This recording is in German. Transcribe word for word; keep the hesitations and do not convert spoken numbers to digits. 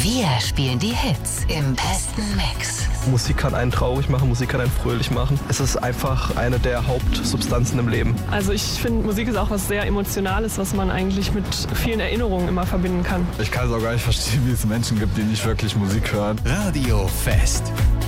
Wir spielen die Hits im besten Mix. Musik kann einen traurig machen, Musik kann einen fröhlich machen. Es ist einfach eine der Hauptsubstanzen im Leben. Also ich finde, Musik ist auch was sehr Emotionales, was man eigentlich mit vielen Erinnerungen immer verbinden kann. Ich kann es auch gar nicht verstehen, wie es Menschen gibt, die nicht wirklich Musik hören. Radio Fest.